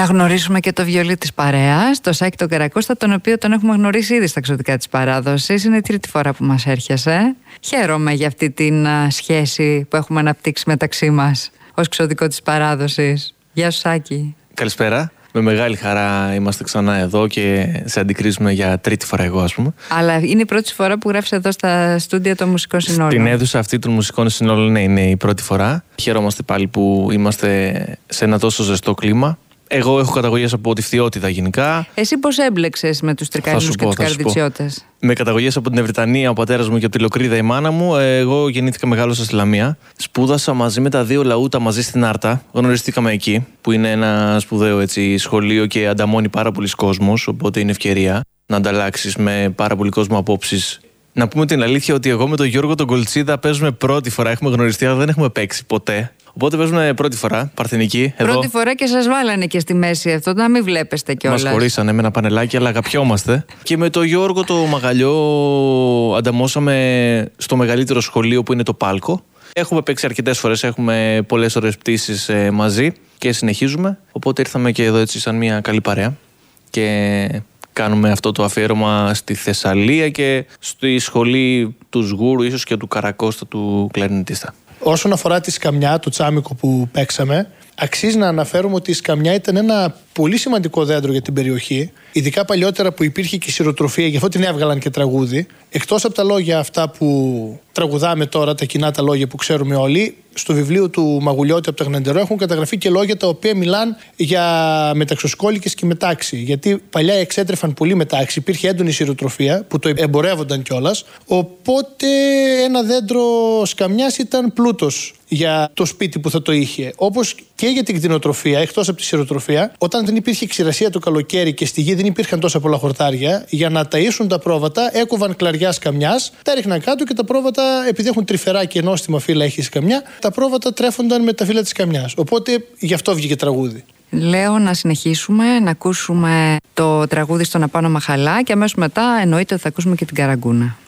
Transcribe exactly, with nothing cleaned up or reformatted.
Να γνωρίσουμε και το βιολί της παρέας, το Σάκη τον Καρακώστα, τον οποίο τον έχουμε γνωρίσει ήδη στα Ξωτικά της Παράδοσης. Είναι η τρίτη φορά που μας έρχεσαι. Χαίρομαι για αυτή την α, σχέση που έχουμε αναπτύξει μεταξύ μας ως Ξωτικό της Παράδοσης. Γεια σου, Σάκη. Καλησπέρα. Με μεγάλη χαρά είμαστε ξανά εδώ και σε αντικρίζουμε για τρίτη φορά εγώ, ας πούμε. Αλλά είναι η πρώτη φορά που γράφεις εδώ στα στούντια των Μουσικών Συνόλων. Στην αίθουσα αυτή των Μουσικών Συνόλων, ναι, είναι η πρώτη φορά. Χαίρομαστε πάλι που είμαστε σε ένα τόσο ζεστό κλίμα. Εγώ έχω καταγωγές από τη Φθιώτιδα γενικά. Εσύ πώς έμπλεξες με τους Τρικάλινους και τους Καρδιτσιώτες? Με καταγωγές από την Ευρυτανία, ο πατέρας μου και από τη Λοκρίδα η μάνα μου. Εγώ γεννήθηκα, μεγάλωσα στη Λαμία. Σπούδασα μαζί με τα δύο λαούτα μαζί στην Άρτα. Γνωριστήκαμε εκεί, που είναι ένα σπουδαίο έτσι, σχολείο και ανταμώνει πάρα πολλοί κόσμος. Οπότε είναι ευκαιρία να ανταλλάξεις με πάρα πολύ κόσμο απόψεις. Να πούμε την αλήθεια ότι εγώ με τον Γιώργο τον Κολτσίδα παίζουμε πρώτη φορά. Έχουμε γνωριστεί, αλλά δεν έχουμε παίξει ποτέ. Οπότε παίζουμε πρώτη φορά, Παρθενική. Εδώ. Πρώτη φορά και σας βάλανε και στη μέση αυτό, να μην βλέπεστε κιόλας. Μας χωρίσανε με ένα πανελάκι, αλλά αγαπιόμαστε. Και με τον Γιώργο το Μαγαλιό ανταμώσαμε στο μεγαλύτερο σχολείο που είναι το Πάλκο. Έχουμε παίξει αρκετές φορές, έχουμε πολλές ωραίες πτήσεις ε, μαζί και συνεχίζουμε. Οπότε ήρθαμε και εδώ έτσι σαν μια καλή παρέα. Και κάνουμε αυτό το αφιέρωμα στη Θεσσαλία και στη σχολή του Σγούρου, ίσως και του Καρακώστα, του κλαρινετίστα. Όσον αφορά τη σκαμιά, το τσάμικο που παίξαμε, αξίζει να αναφέρουμε ότι η σκαμιά ήταν ένα πολύ σημαντικό δέντρο για την περιοχή. Ειδικά παλιότερα που υπήρχε και σειροτροφία, γι' αυτό την έβγαλαν και τραγούδι. Εκτός από τα λόγια αυτά που τραγουδάμε τώρα, τα κοινά τα λόγια που ξέρουμε όλοι, στο βιβλίο του Μαγουλιώτη από τα Γναντερό έχουν καταγραφεί και λόγια τα οποία μιλάν για μεταξοσκόλικες και μετάξι. Γιατί παλιά εξέτρεφαν πολύ μετάξι, υπήρχε έντονη σειροτροφία που το εμπορεύονταν κιόλας. Οπότε ένα δέντρο σκαμιάς ήταν πλούτος για το σπίτι που θα το είχε. Όπως και για την κτηνοτροφία, εκτός από τη σειροτροφία, όταν δεν υπήρχε ξηρασία το καλοκαίρι και στη γη δεν υπήρχαν τόσα πολλά χορτάρια, για να ταΐσουν τα πρόβατα, έκοβαν κλαριά σκαμιάς, τα έριχναν κάτω και τα πρόβατα, επειδή έχουν τρυφερά και νόστιμα φύλλα έχει η σκαμιά, τα πρόβατα τρέφονταν με τα φύλλα της σκαμιάς. Οπότε γι' αυτό βγήκε τραγούδι. Λέω να συνεχίσουμε, να ακούσουμε το τραγούδι στον Απάνω Μαχαλά και αμέσως μετά εννοείται ότι θα ακούσουμε και την Καραγκούνα.